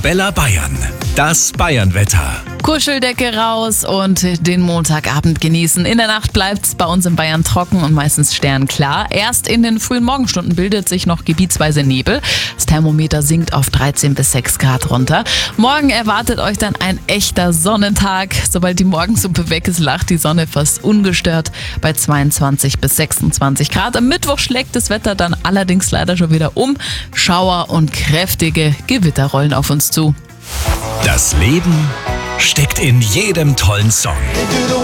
Arabella Bayern. Das Bayernwetter. Kuscheldecke raus und den Montagabend genießen. In der Nacht bleibt es bei uns in Bayern trocken und meistens sternklar. Erst in den frühen Morgenstunden bildet sich noch gebietsweise Nebel. Das Thermometer sinkt auf 13 bis 6 Grad runter. Morgen erwartet euch dann ein echter Sonnentag. Sobald die Morgensuppe weg ist, lacht die Sonne fast ungestört bei 22 bis 26 Grad. Am Mittwoch schlägt das Wetter dann allerdings leider schon wieder um. Schauer und kräftige Gewitter rollen auf uns zu. Das Leben steckt in jedem tollen Song.